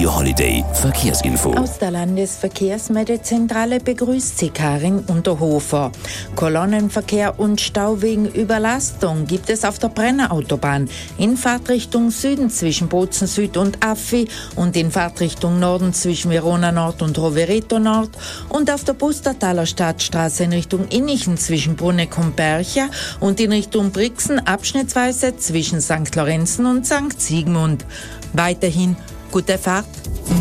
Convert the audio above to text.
Radio Holiday Verkehrsinfo. Aus der Landesverkehrsmeldezentrale begrüßt Sie Karin Unterhofer. Kolonnenverkehr und Stau wegen Überlastung gibt es auf der Brennerautobahn in Fahrtrichtung Süden zwischen Bozen Süd und Affi und in Fahrtrichtung Norden zwischen Verona Nord und Rovereto Nord und auf der Pustertaler Stadtstraße in Richtung Innichen zwischen Bruneck und Bercha und in Richtung Brixen abschnittsweise zwischen St. Lorenzen und St. Sigmund. Weiterhin gute Fahrt.